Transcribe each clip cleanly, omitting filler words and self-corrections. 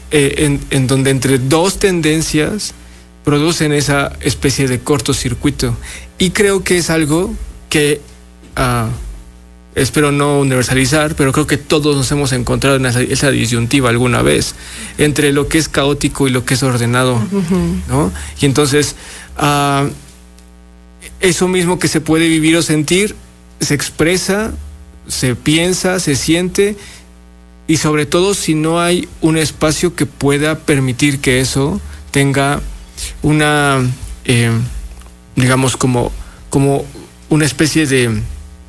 en donde entre dos tendencias producen esa especie de cortocircuito. Y creo que es algo que espero no universalizar, pero creo que todos nos hemos encontrado en esa disyuntiva alguna vez entre lo que es caótico y lo que es ordenado, ¿no? Y entonces eso mismo que se puede vivir o sentir se expresa, se piensa, se siente, y sobre todo si no hay un espacio que pueda permitir que eso tenga una digamos como una especie de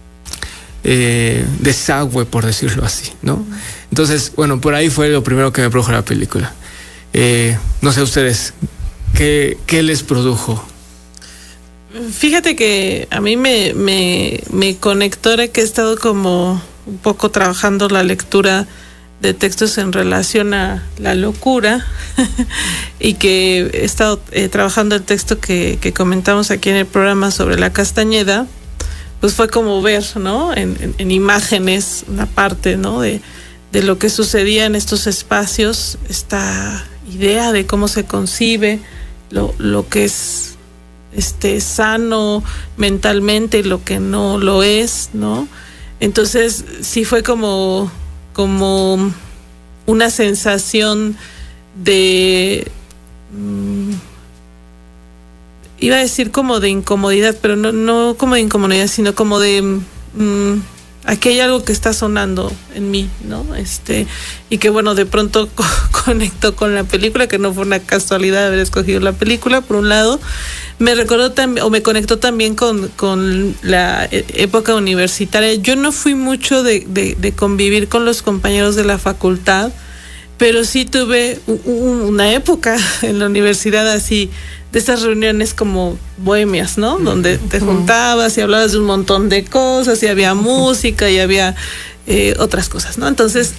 desagüe, por decirlo así, ¿no? Entonces, bueno, por ahí fue lo primero que me produjo la película. No sé ustedes, ¿qué les produjo? Fíjate que a mí me conectó, ahora que he estado como un poco trabajando la lectura de textos en relación a la locura y que he estado trabajando el texto que comentamos aquí en el programa sobre la Castañeda. Pues fue como ver, ¿no? En imágenes, una parte, ¿no? De lo que sucedía en estos espacios, esta idea de cómo se concibe lo que es sano mentalmente y lo que no lo es, ¿no? Entonces sí fue como una sensación de iba a decir como de incomodidad, pero no como de incomodidad, sino como de aquí hay algo que está sonando en mí, ¿no? Y que bueno, de pronto conectó con la película, que no fue una casualidad haber escogido la película, por un lado. Me recordó también, o me conectó también con la época universitaria. Yo no fui mucho de convivir con los compañeros de la facultad, pero sí tuve una época en la universidad así, de estas reuniones como bohemias, ¿no? Donde te juntabas y hablabas de un montón de cosas y había música y había otras cosas, ¿no? Entonces,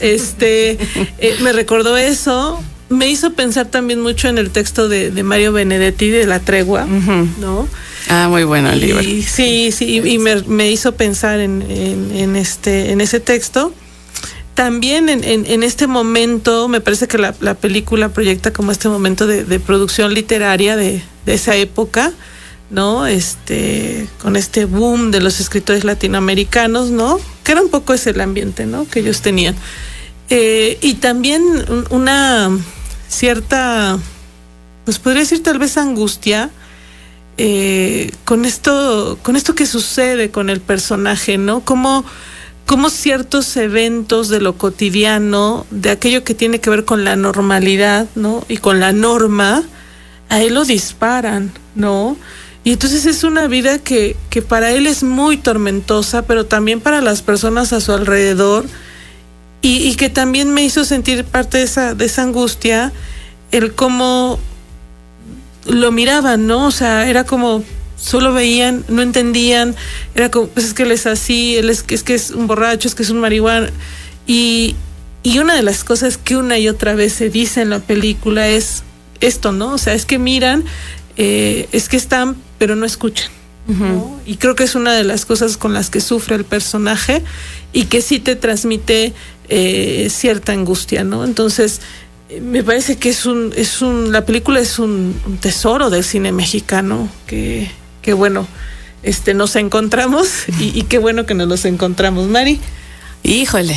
me recordó eso. Me hizo pensar también mucho en el texto de Mario Benedetti de La Tregua, ¿no? Muy bueno el libro. Sí, y me hizo pensar en ese texto. También en este momento, me parece que la película proyecta como este momento de producción literaria de esa época, ¿no? Con este boom de los escritores latinoamericanos, ¿no? Que era un poco ese el ambiente, ¿no? Que ellos tenían. Y también una cierta, pues podría decir tal vez angustia, con esto que sucede con el personaje, ¿no? Como ciertos eventos de lo cotidiano, de aquello que tiene que ver con la normalidad, ¿no? Y con la norma, a él lo disparan, ¿no? Y entonces es una vida que para él es muy tormentosa, pero también para las personas a su alrededor, y que también me hizo sentir parte de esa angustia, el cómo lo miraban, ¿no? O sea, era como solo veían, no entendían, era como, pues es que él es así, es que es un borracho, es que es un marihuana. Y una de las cosas que una y otra vez se dice en la película es esto, ¿no? O sea, es que miran, es que están, pero no escuchan, ¿no? Y creo que es una de las cosas con las que sufre el personaje y que sí te transmite cierta angustia, ¿no? Entonces, me parece que la película es un tesoro del cine mexicano que bueno, nos encontramos y qué bueno que nos los encontramos, Mari. Híjole.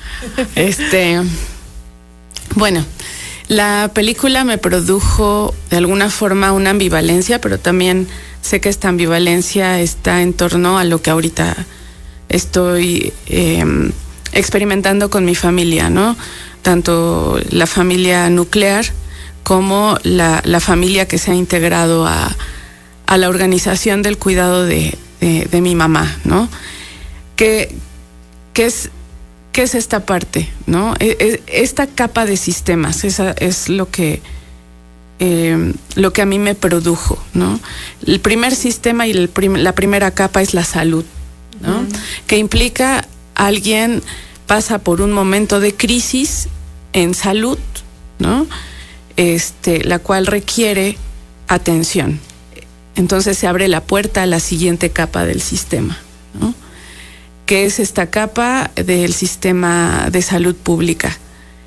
Bueno, la película me produjo de alguna forma una ambivalencia, pero también sé que esta ambivalencia está en torno a lo que ahorita estoy experimentando con mi familia, ¿no? Tanto la familia nuclear como la familia que se ha integrado a la organización del cuidado de mi mamá, ¿no? ¿Qué es esta parte, ¿no? Esta capa de sistemas, esa es lo que a mí me produjo, ¿no? El primer sistema y la primera capa es la salud, ¿no? Que implica alguien pasa por un momento de crisis en salud, ¿no? La cual requiere atención. Entonces se abre la puerta a la siguiente capa del sistema, ¿no? Que es esta capa del sistema de salud pública,